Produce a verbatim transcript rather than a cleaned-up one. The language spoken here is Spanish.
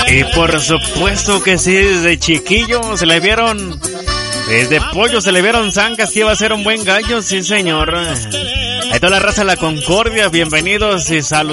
Y por supuesto que sí, desde chiquillo se le vieron, desde pollo se le vieron zancas que iba a ser un buen gallo, sí señor. Ahí toda la raza de la Concordia, bienvenidos y saludos.